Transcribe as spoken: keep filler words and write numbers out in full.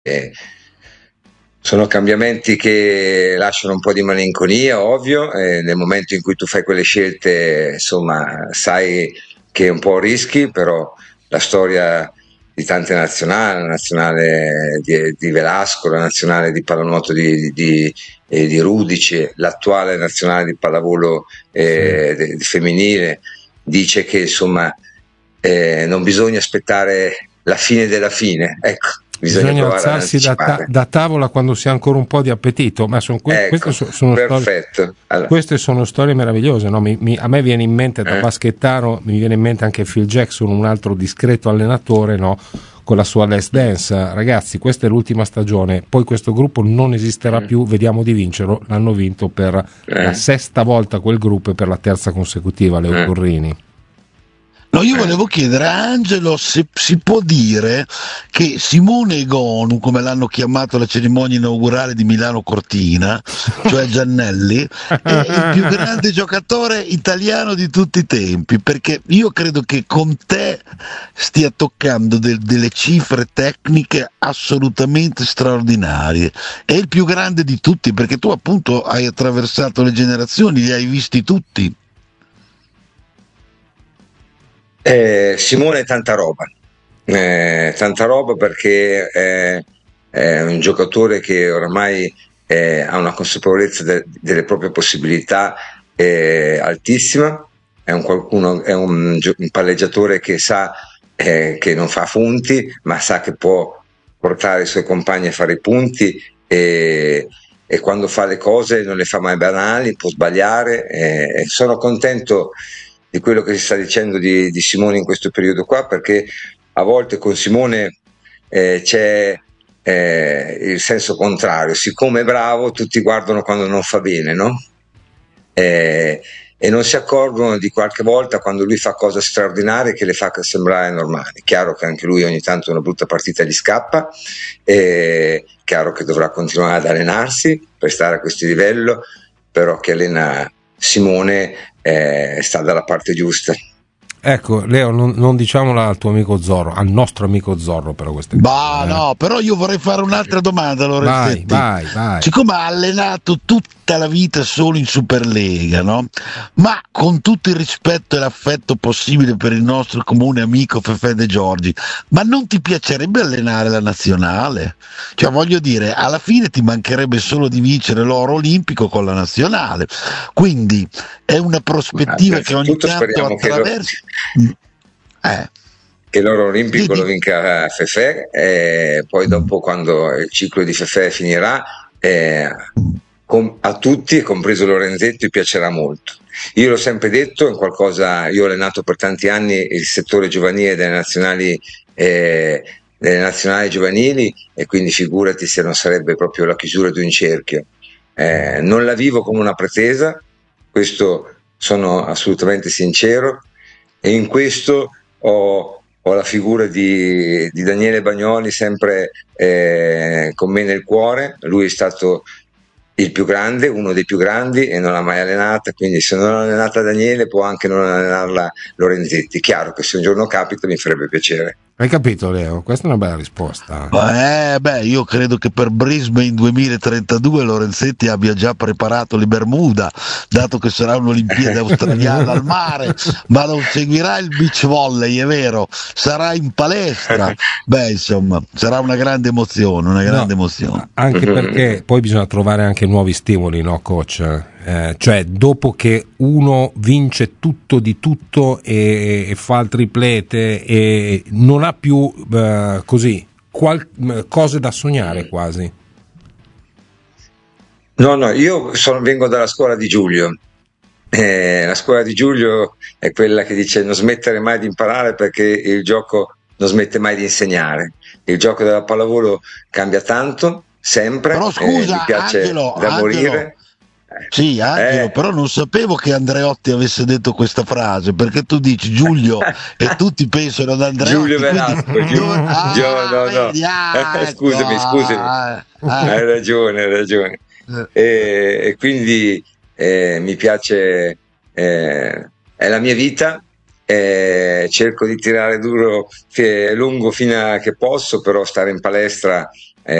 eh, sono cambiamenti che lasciano un po' di malinconia, ovvio, e nel momento in cui tu fai quelle scelte, insomma, sai che un po' rischi, però la storia di tante nazionali, la nazionale di, di Velasco, la nazionale di pallanuoto di, di, eh, di Rudici, l'attuale nazionale di pallavolo eh, de- di femminile, dice che insomma eh, non bisogna aspettare la fine della fine, ecco, bisogna, Bisogna provare ad alzarsi da, ta- anticipare. da tavola quando si ha ancora un po' di appetito, ma son que- Ecco, queste so- sono storie, perfetto. Allora, queste sono storie meravigliose, no? Mi- mi- a me viene in mente da eh, baschettaro, mi viene in mente anche Phil Jackson, un altro discreto allenatore, no? Con la sua Let's Dance. Ragazzi, questa è l'ultima stagione, poi questo gruppo non esisterà più, vediamo di vincerlo. L'hanno vinto per la eh, sesta volta quel gruppo e per la terza consecutiva, Leo eh, Torrini. No, io eh. volevo chiedere a Angelo se si può dire che Simone Egonu, come l'hanno chiamato alla cerimonia inaugurale di Milano Cortina, cioè Giannelli, è il più grande giocatore italiano di tutti i tempi, perché io credo che con te stia toccando del- delle cifre tecniche assolutamente straordinarie. È il più grande di tutti, perché tu appunto hai attraversato le generazioni, li hai visti tutti. Eh, Simone è tanta roba, eh, tanta roba perché eh, è un giocatore che oramai eh, ha una consapevolezza de- delle proprie possibilità eh, altissima, è un, qualcuno, è un, gio- un palleggiatore che sa eh, che non fa punti, ma sa che può portare i suoi compagni a fare i punti e, e quando fa le cose non le fa mai banali, può sbagliare. Eh, sono contento di quello che si sta dicendo di, di Simone in questo periodo qua, perché a volte con Simone eh, c'è eh, il senso contrario, siccome è bravo tutti guardano quando non fa bene, no? Eh, e non si accorgono di qualche volta quando lui fa cose straordinarie che le fa sembrare normali. Chiaro che anche lui ogni tanto una brutta partita gli scappa, è chiaro che dovrà continuare ad allenarsi per stare a questo livello, però che allena Simone eh, sta dalla parte giusta. Ecco, Leo, non, non diciamola al tuo amico Zorro, al nostro amico Zorro, però queste Bah, cose. eh. no, però io vorrei fare un'altra domanda, Vai, Lorenzetti. vai, vai. Siccome ha allenato tutta la vita solo in Superlega, no? Ma con tutto il rispetto e l'affetto possibile per il nostro comune amico Fefè De Giorgi, ma non ti piacerebbe allenare la nazionale? Cioè, voglio dire, alla fine ti mancherebbe solo di vincere l'oro olimpico con la nazionale. Quindi è una prospettiva che ogni Innanzitutto tanto speriamo che lo, attraversa. Eh, che l'oro olimpico lo vedi? vinca Fefè, e poi dopo quando il ciclo di Fefè finirà eh, com- a tutti, compreso Lorenzetti, piacerà molto. Io l'ho sempre detto, in qualcosa, io ho allenato per tanti anni il settore giovanile delle nazionali, eh, delle nazionali giovanili, e quindi figurati se non sarebbe proprio la chiusura di un cerchio. Eh, non la vivo come una pretesa, questo sono assolutamente sincero, e in questo ho, ho la figura di, di Daniele Bagnoli sempre eh, con me nel cuore. Lui è stato il più grande, uno dei più grandi, e non l'ha mai allenata, quindi se non l'ha allenata Daniele può anche non allenarla Lorenzetti. Chiaro che se un giorno capita mi farebbe piacere. Hai capito, Leo? Questa è una bella risposta. Eh, beh, io credo che per Brisbane duemilatrentadue Lorenzetti abbia già preparato le Bermuda, dato che sarà un'Olimpiade australiana al mare, ma non seguirà il beach volley, è vero, sarà in palestra. Beh, insomma, sarà una grande emozione, una grande No, emozione. anche perché poi bisogna trovare anche nuovi stimoli, no, coach? Eh, cioè, dopo che uno vince tutto di tutto e, e fa il triplete e non ha più eh, così qual- cose da sognare quasi. No, no, io sono- vengo dalla scuola di Giulio. Eh, la scuola di Giulio è quella che dice non smettere mai di imparare perché il gioco non smette mai di insegnare. Il gioco della pallavolo cambia tanto, sempre, Però eh, mi scusa, piace Angelo, da Angelo, morire. sì, Angelo, Eh, però non sapevo che Andreotti avesse detto questa frase, perché tu dici Giulio e tutti pensano ad Giulio Andreotti, quindi Velasco, Giu- dove... Gio- Ah, no, no. vedi, ah, ecco, Scusami, scusami, ah, hai eh, ragione, hai ragione. eh. E, e quindi eh, mi piace, eh, è la mia vita, eh, cerco di tirare duro, fi- lungo fino a che posso, però stare in palestra